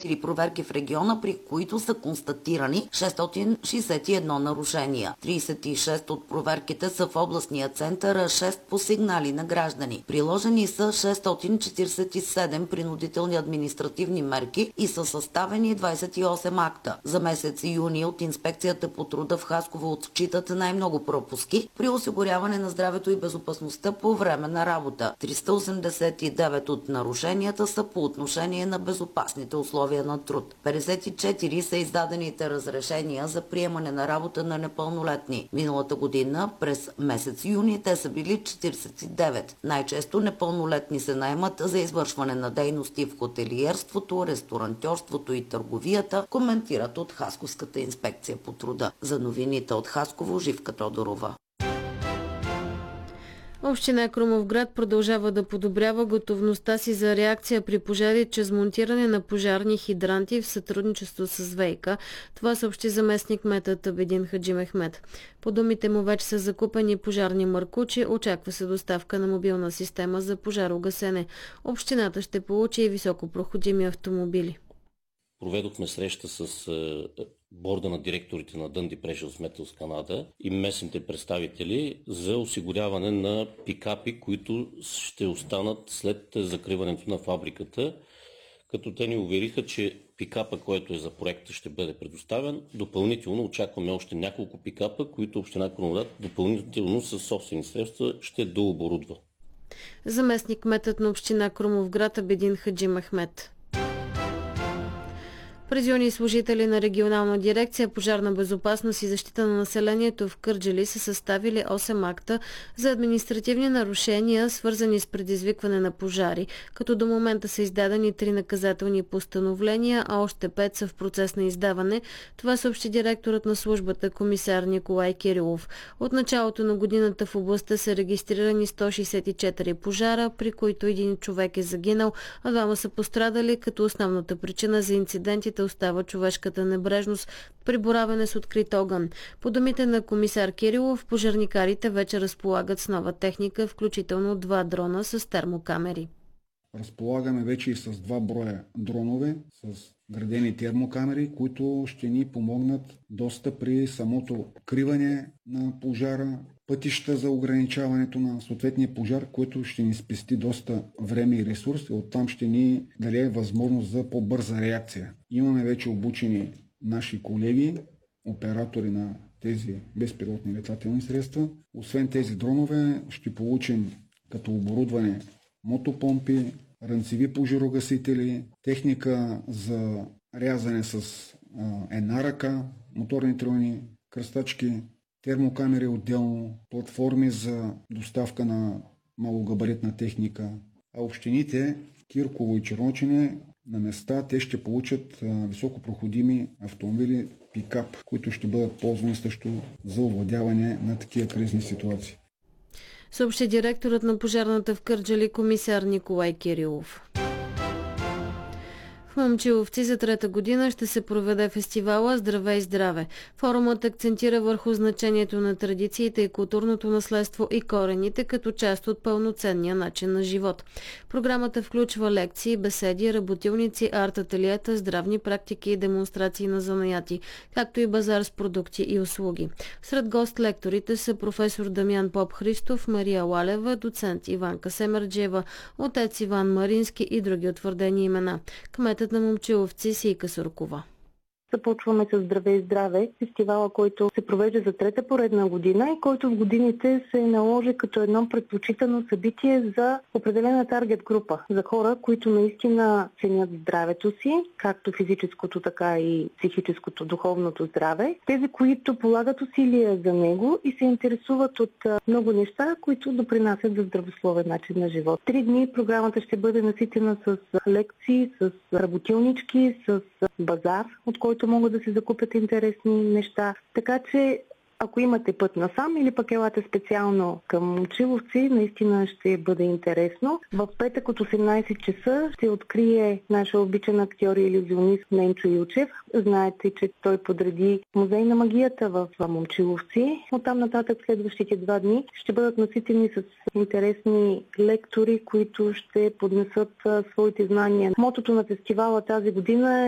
4 проверки в региона, при които са констатирани 661 нарушения. 36 от проверките са в областния център, а 6 по сигнали на граждани. Приложени са 647 принудителни административни мерки и са съставени 28 акта. За месец юни от Инспекцията по труда в Хасково отчитат най-много пропуски при осигуряване на здравето и безопасността по време на работа. 389 от нарушенията са по отношение на безопасните условия на труд. 54 са издадените разрешения за приемане на работа на непълнолетни. Миналата година през месец юни те са били 49. Най-често непълнолетни се наемат за извършване на дейности в хотелиерството, ресторантьорството и търговията, коментират от Хасковската инспекция по труда. За новините от Хасково, Живка Тодорова. Община Крумовград продължава да подобрява готовността си за реакция при пожари чрез монтиране на пожарни хидранти в сътрудничество с ВиК. Това съобщи заместник-кметът Абедин Хаджимехмед. По думите му вече са закупени пожарни маркучи, очаква се доставка на мобилна система за пожарогасене. Общината ще получи и високопроходими автомобили. Проведохме среща с борда на директорите на Dundee Precious Metals Канада и местните представители за осигуряване на пикапи, които ще останат след закриването на фабриката, като те ни увериха, че пикапа, който е за проекта, ще бъде предоставен. Допълнително очакваме още няколко пикапа, които община Крумовград допълнително със собствени средства ще дооборудва. Заместник-кметът на община Крумовград Абедин Хаджимехмед. През юни служители на регионална дирекция пожарна безопасност и защита на населението в Кърджали са съставили 8 акта за административни нарушения, свързани с предизвикване на пожари, като до момента са издадени 3 наказателни постановления, а още 5 са в процес на издаване. Това съобщи директорът на службата комисар Николай Кирилов. От началото на годината в областта са регистрирани 164 пожара, при които един човек е загинал, а 2 са пострадали, като основната причина за инцидентите остава човешката небрежност при боравене с открит огън. По думите на комисар Кирилов, пожарникарите вече разполагат с нова техника, включително 2 дрона с термокамери. Разполагаме вече и с 2 броя дронове с градени термокамери, които ще ни помогнат доста при самото откриване на пожара, пътища за ограничаването на съответния пожар, което ще ни спести доста време и ресурс и оттам ще ни даде възможност за по-бърза реакция. Имаме вече обучени наши колеги, оператори на тези безпилотни летателни средства. Освен тези дронове ще получим като оборудване мотопомпи, ранцеви пожарогасители, техника за рязане с една ръка, моторни тройни кръстачки, термокамери отделно, платформи за доставка на малогабаритна техника. А общините Кирково и Черночене на места те ще получат високопроходими автомобили пикап, които ще бъдат ползвани също за овладяване на такива кризни ситуации. Съобщи директорът на пожарната в Кърджали комисар Николай Кирилов. В Момчиловци за 3-та година ще се проведе фестивала "Здравей, здраве". Форумът акцентира върху значението на традициите и културното наследство и корените като част от пълноценния начин на живот. Програмата включва лекции, беседи, работилници, арт-ателиета, здравни практики и демонстрации на занаяти, както и базар с продукти и услуги. Сред гост-лекторите са професор Дамян Поп-Христов, Мария Лалева, доцент Иванка Семерджиева, отец Иван Марински и други утвърдени имена. Кметът на Момчиловци Сийка Суркова. Започваме с "Здравей, здраве", фестивала, който се провежда за 3-та поредна година и който в годините се наложи като едно предпочитано събитие за определена таргет група, за хора, които наистина ценят здравето си, както физическото, така и психическото, духовното здраве. Тези, които полагат усилия за него и се интересуват от много неща, които допринасят за здравословен начин на живот. 3 дни програмата ще бъде наситена с лекции, с работилнички, с базар, от който могат да се закупят интересни неща. Така че, ако имате път насам или пък елате специално към Момчиловци, наистина ще бъде интересно. В петък от 18 часа ще открие нашия обичан актьор и илюзионист Ненчо Илчев. Знаете, че той подреди музей на магията в Момчиловци. Оттам нататък следващите 2 дни ще бъдат наситени с интересни лектори, които ще поднесат своите знания. Мотото на фестивала тази година